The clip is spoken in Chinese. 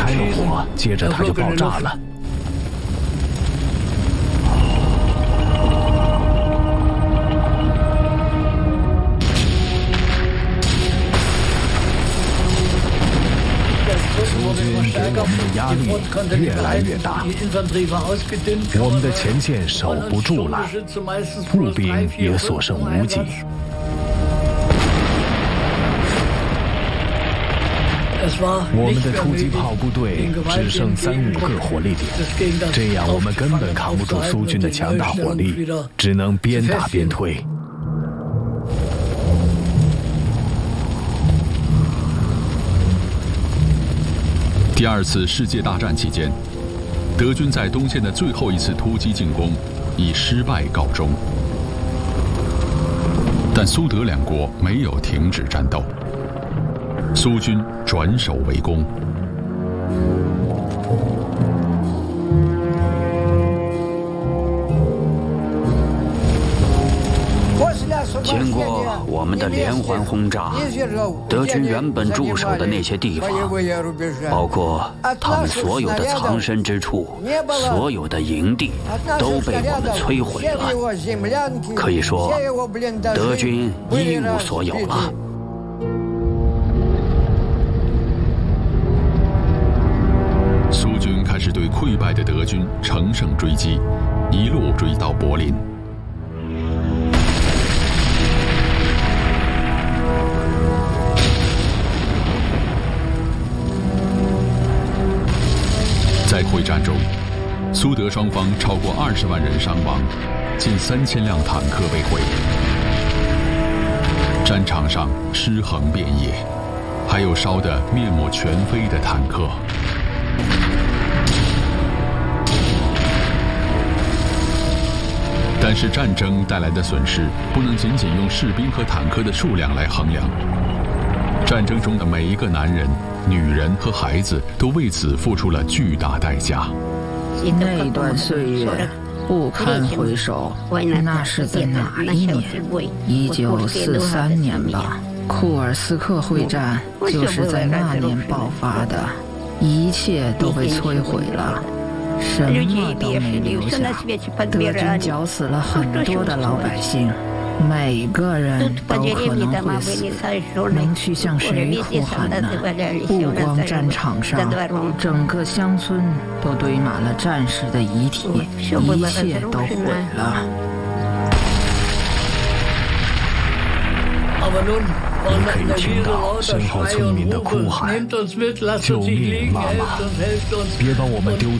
开了火，接着它就爆炸了。苏军给我们的压力越来越大，我们的前线守不住了，步兵也所剩无几。我们的突击炮部队只剩3、5个火力点，这样我们根本扛不住苏军的强大火力，只能边打边退。 第2次世界大战期间，德军在东线的最后一次突击进攻以失败告终，但苏德两国没有停止战斗，苏军转守为攻。 经过我们的连环轰炸，德军原本驻守的那些地方，包括他们所有的藏身之处、所有的营地，都被我们摧毁了。可以说，德军一无所有了。 苏军开始对溃败的德军乘胜追击，一路追到柏林。在会战中，苏德双方超过20万人伤亡，近3000辆坦克被毁。战场上尸横遍野，还有烧得面目全非的坦克。但是战争带来的损失不能仅仅用士兵和坦克的数量来衡量。战争中的每一个男人、女人和孩子都为此付出了巨大代价。 那段岁月不堪回首，那是在哪一年？1943年吧。库尔斯克会战就是在那年爆发的，一切都被摧毁了，什么都没留下。德军绞死了很多的老百姓。每个人都可能会死，能去向谁呼喊呢？不光战场上，整个乡村都堆满了战士的遗体，一切都毁了。 你可以听到身后村民的哭喊：“救命，妈妈！别把我们丢